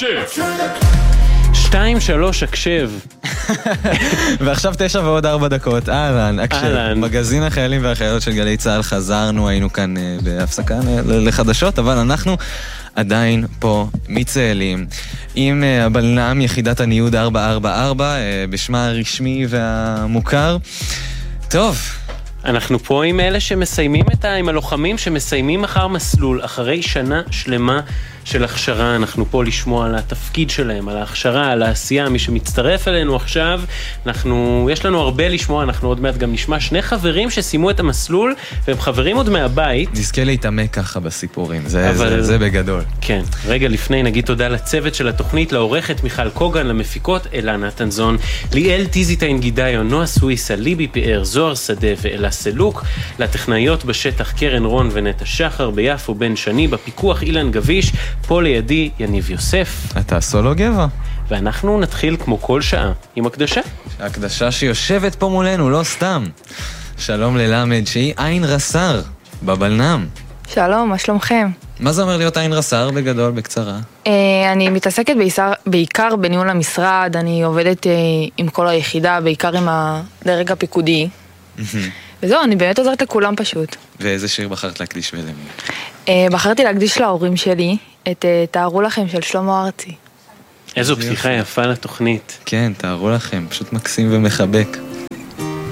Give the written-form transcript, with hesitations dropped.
הקשב. 2-3 הקשב. ועכשיו 9 ועוד 4 דקות. אהלן, הקשב. מגזין החיילים והחיילות של גלי צהל, חזרנו, היינו כאן בהפסקה לחדשות, אבל אנחנו עדיין פה מצהלים עם הבלנם יחידת הניוד 444 בשמה הרשמי והמוכר. טוב, אנחנו פה עם אלה שמסיימים עם הלוחמים שמסיימים מחר מסלול אחרי שנה שלמה של הכשרה. אנחנו פה לשמוע על התפקיד שלהם, על ההכשרה, על העשייה. מי שמצטרף אלינו עכשיו, יש לנו הרבה לשמוע. אנחנו עוד מעט גם נשמע שני חברים שסיימו את המסלול, והם חברים עוד מהבית. נזכה להתעמק ככה בסיפורים, זה בגדול. כן, רגע לפני נגיד תודה לצוות של התוכנית, לעורכת מיכל קוגן, למפיקות אלנה תנזון, ליאל טיזיטיין גידיון, נועה סוויסה, ליבי פאר, זוהר שדה ואלה סלוק, לטכנאיות בשטח קרן רון ונטע שחר, ביפו בן שני, בפיקוח אילן גביש, פה לידי יניב יוסף. אתה סולו גבע. ואנחנו נתחיל כמו כל שעה עם הקדשה. הקדשה שיושבת פה מולנו, לא סתם. שלום ללמד שהיא עין רס"ר בבלנם. שלום, מה שלומכם? מה זה אומר להיות עין רס"ר בגדול, בקצרה? אני מתעסקת בעיקר בניהול המשרד, אני עובדת עם כל היחידה, בעיקר עם הדרג הפיקודי. וזהו, אני באמת עוזרת לכולם פשוט. ואיזה שיר בחרת להקדיש ולמי? בחרתי להקדיש להורים שלי את תארו לכם של שלמה ארצי. איזו פתיחה יפה לתוכנית. כן, תארו לכם, פשוט מקסים ומחבק.